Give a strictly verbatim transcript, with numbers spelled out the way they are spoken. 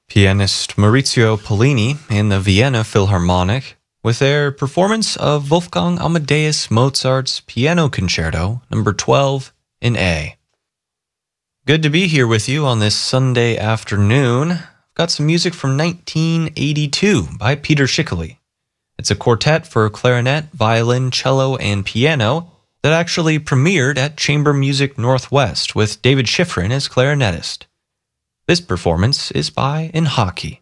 Pianist Maurizio Pollini and the Vienna Philharmonic with their performance of Wolfgang Amadeus Mozart's Piano Concerto number twelve in A. Good to be here with you on this Sunday afternoon. I've got some music from nineteen eighty-two by Peter Schickele. It's a quartet for clarinet, violin, cello, and piano that actually premiered at Chamber Music Northwest with David Schifrin as clarinetist. This performance is by In Hockey.